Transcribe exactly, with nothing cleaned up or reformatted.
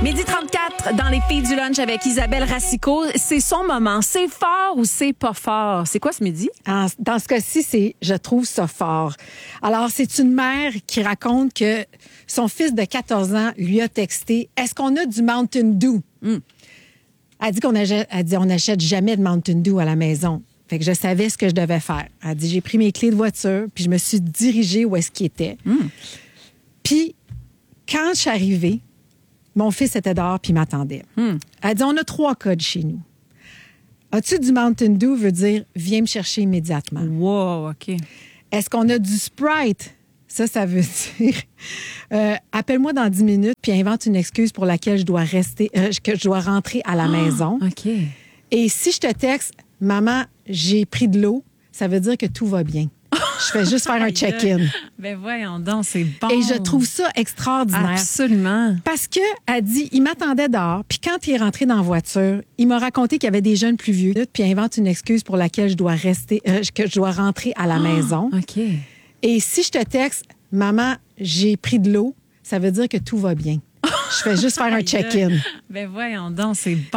Midi trente-quatre, dans les filles du lunch avec Isabelle Racicot. C'est son moment. C'est fort ou c'est pas fort? C'est quoi ce midi? En- dans ce cas-ci, c'est je trouve ça fort. Alors, c'est une mère qui raconte que son fils de quatorze ans lui a texté « Est-ce qu'on a du Mountain Dew? Mm. » Elle dit qu'on achète, elle dit, on n'achète jamais de Mountain Dew à la maison. Fait que je savais ce que je devais faire. Elle dit, j'ai pris mes clés de voiture, puis je me suis dirigée où est-ce qu'il était. Mm. Puis, quand je suis arrivée, mon fils était dehors puis il m'attendait. Mm. Elle dit, on a trois codes chez nous. As-tu du Mountain Dew veut dire, viens me chercher immédiatement. Wow, OK. Est-ce qu'on a du Sprite? Ça, ça veut dire, euh, appelle-moi dans dix minutes puis invente une excuse pour laquelle je dois rester, euh, que je dois rentrer à la oh, maison. OK. Et si je te texte, maman, j'ai pris de l'eau, ça veut dire que tout va bien. Je fais juste faire un check-in. Ben voyons donc, c'est bon. Et je trouve ça extraordinaire. Absolument. Parce que elle dit, il m'attendait dehors, puis quand il est rentré dans la voiture, il m'a raconté qu'il y avait des jeunes plus vieux, puis il invente une excuse pour laquelle je dois rester, euh, que je dois rentrer à la oh, maison. OK. Et si je te texte, maman, j'ai pris de l'eau, ça veut dire que tout va bien. Je fais juste faire un check-in. Ben voyons donc, c'est bon.